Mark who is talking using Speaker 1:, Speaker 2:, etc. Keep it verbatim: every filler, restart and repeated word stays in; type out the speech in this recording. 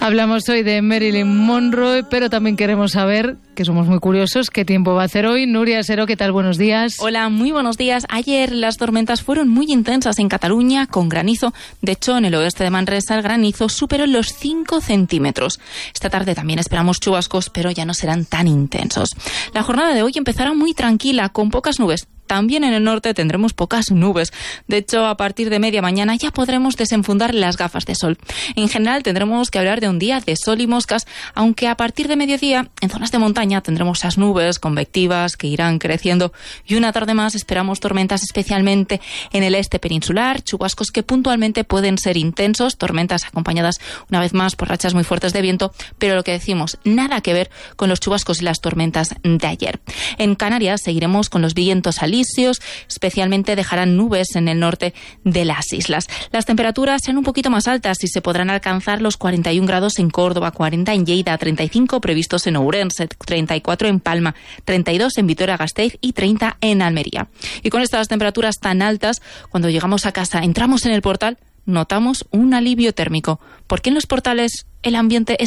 Speaker 1: Hablamos hoy de Marilyn Monroe, pero también queremos saber, que somos muy curiosos, qué tiempo va a hacer hoy. Nuria Sero, ¿qué tal? Buenos días.
Speaker 2: Hola, muy buenos días. Ayer las tormentas fueron muy intensas en Cataluña, con granizo. De hecho, en el oeste de Manresa el granizo superó los cinco centímetros. Esta tarde también esperamos chubascos, pero ya no serán tan intensos. La jornada de hoy empezará muy tranquila, con pocas nubes. También en el norte tendremos pocas nubes. De hecho, a partir de media mañana ya podremos desenfundar las gafas de sol. En general tendremos que hablar de un día de sol y moscas, aunque a partir de mediodía en zonas de montaña tendremos esas nubes convectivas que irán creciendo y una tarde más esperamos tormentas, especialmente en el este peninsular, chubascos que puntualmente pueden ser intensos, tormentas acompañadas una vez más por rachas muy fuertes de viento, pero lo que decimos, nada que ver con los chubascos y las tormentas de ayer. En Canarias seguiremos con los vientos alisios, especialmente dejarán nubes en el norte de las islas. Las temperaturas serán un poquito más altas y se podrán alcanzar los cuarenta y un grados en Córdoba, cuarenta en Lleida, treinta y cinco previstos en Ourense, treinta y cuatro en Palma, treinta y dos en Vitoria-Gasteiz y treinta en Almería. Y con estas temperaturas tan altas, cuando llegamos a casa, entramos en el portal, notamos un alivio térmico, porque en los portales el ambiente es